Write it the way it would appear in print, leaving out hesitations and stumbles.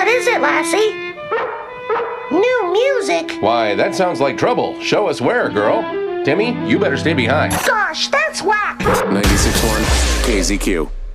What is it, Lassie? New music? Why, that sounds like trouble. Show us where, girl. Timmy, you better stay behind. Gosh, that's whack! 96.1 KZQ.